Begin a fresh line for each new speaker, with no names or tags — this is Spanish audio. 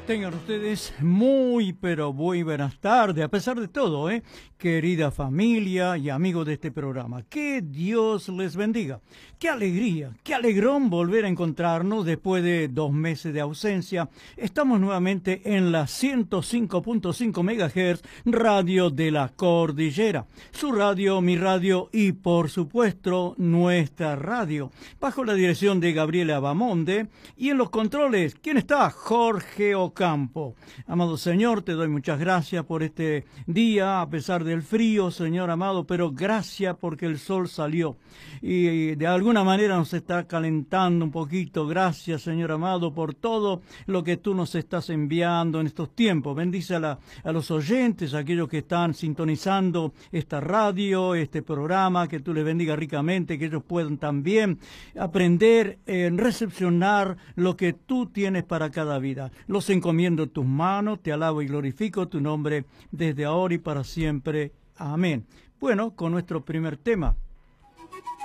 Tengan ustedes muy, pero muy buenas tardes, a pesar de todo, querida familia y amigos de este programa. Que Dios les bendiga. Qué alegría, qué alegrón volver a encontrarnos después de 2 meses de ausencia. Estamos nuevamente en la 105.5 MHz, Radio de la Cordillera. Su radio, mi radio y, por supuesto, nuestra radio. Bajo la dirección de Gabriela Bamonde y en los controles, ¿quién está? Jorge Ocampo. Amado Señor, te doy muchas gracias por este día, a pesar del frío, Señor amado, pero gracias porque el sol salió y de alguna manera nos está calentando un poquito. Gracias, Señor amado, por todo lo que tú nos estás enviando en estos tiempos. Bendice a los oyentes, a aquellos que están sintonizando esta radio, este programa, que tú les bendiga ricamente, que ellos puedan también aprender en recepcionar lo que tú tienes para cada vida. Los encomiendo en tus manos, te alabo y glorifico tu nombre desde ahora y para siempre. Amén. Bueno, con nuestro primer tema.